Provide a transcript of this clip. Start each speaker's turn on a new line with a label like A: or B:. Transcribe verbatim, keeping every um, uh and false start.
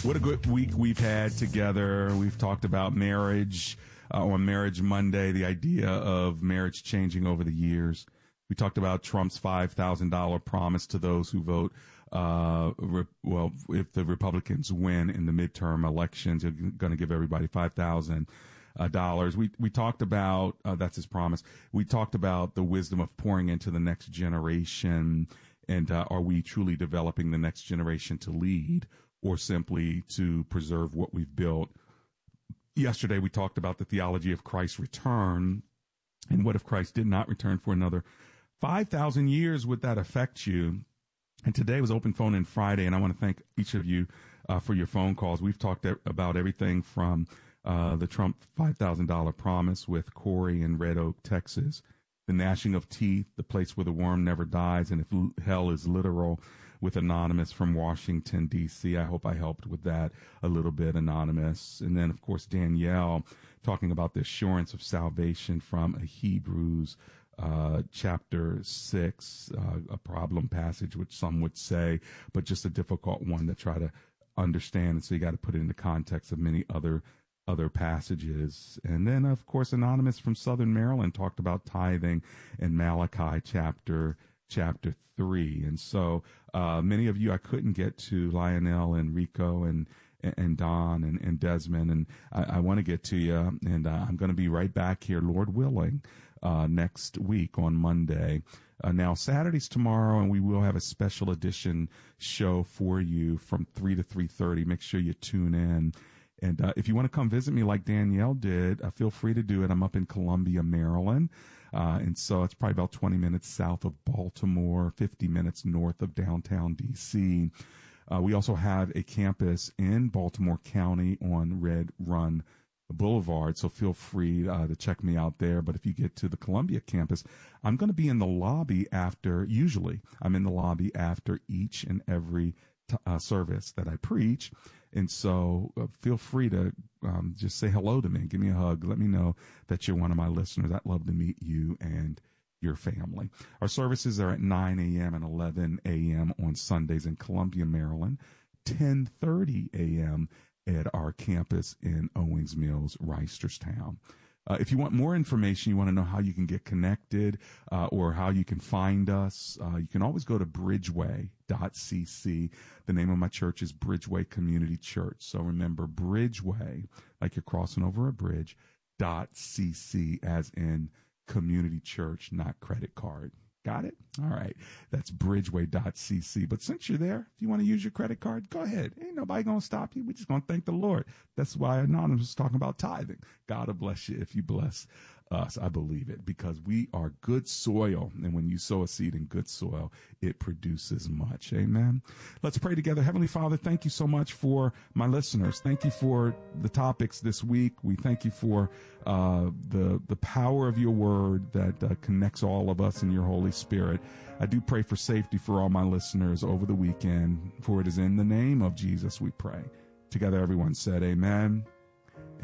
A: What a good week we've had together. We've talked about marriage uh, on Marriage Monday, the idea of marriage changing over the years. We talked about Trump's five thousand dollars promise to those who vote. Uh, re- well, if the Republicans win in the midterm elections, they're going to give everybody five thousand dollars. We we talked about uh, that's his promise. We talked about the wisdom of pouring into the next generation, and uh, are we truly developing the next generation to lead, or simply to preserve what we've built? Yesterday, we talked about the theology of Christ's return, and what if Christ did not return for another five thousand years? Would that affect you? And today was Open Phone In Friday, and I want to thank each of you uh, for your phone calls. We've talked about everything from uh, the Trump five thousand dollars promise with Corey in Red Oak, Texas, the gnashing of teeth, the place where the worm never dies, and if hell is literal, with Anonymous from Washington, D C I hope I helped with that a little bit, Anonymous. And then, of course, Danielle talking about the assurance of salvation from a Hebrews uh, chapter six, uh, a problem passage, which some would say, but just a difficult one to try to understand. And so you got to put it in the context of many other other passages. And then, of course, Anonymous from Southern Maryland talked about tithing in Malachi chapter chapter three. And so uh, many of you I couldn't get to, Lionel and Rico and and Don and, and Desmond, and I, I want to get to you. And uh, I'm going to be right back here, Lord willing, uh, next week on Monday. Uh, now, Saturday's tomorrow, and we will have a special edition show for you from three to three thirty. Make sure you tune in. And uh, if you want to come visit me like Danielle did, uh, feel free to do it. I'm up in Columbia, Maryland. Uh, and so it's probably about twenty minutes south of Baltimore, fifty minutes north of downtown D C. Uh, we also have a campus in Baltimore County on Red Run Boulevard, so feel free uh, to check me out there. But if you get to the Columbia campus, I'm going to be in the lobby after, usually I'm in the lobby after each and every t- uh, service that I preach. And so uh, feel free to um, just say hello to me. Give me a hug. Let me know that you're one of my listeners. I'd love to meet you and your family. Our services are at nine a.m. and eleven a.m. on Sundays in Columbia, Maryland, ten thirty a.m. at our campus in Owings Mills, Reisterstown. Uh, if you want more information, you want to know how you can get connected uh, or how you can find us, uh, you can always go to bridgeway dot c c. The name of my church is Bridgeway Community Church. So remember, Bridgeway, like you're crossing over a bridge, dot cc, as in community church, not credit card. Got it? All right. That's bridgeway dot c c. But since you're there, if you want to use your credit card, go ahead. Ain't nobody going to stop you. We're just going to thank the Lord. That's why Anonymous was talking about tithing. God will bless you if you bless us. I believe it, because we are good soil. And when you sow a seed in good soil, it produces much. Amen. Let's pray together. Heavenly Father, thank you so much for my listeners. Thank you for the topics this week. We thank you for uh, the, the power of your word that uh, connects all of us in your Holy Spirit. I do pray for safety for all my listeners over the weekend, for it is in the name of Jesus we pray. Together, everyone said amen